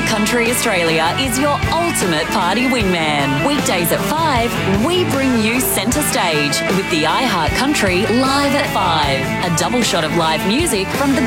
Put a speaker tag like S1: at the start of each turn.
S1: Country Australia is your ultimate party wingman. Weekdays at 5, we bring you centre stage with the iHeart Country Live at 5. A double shot of live music from the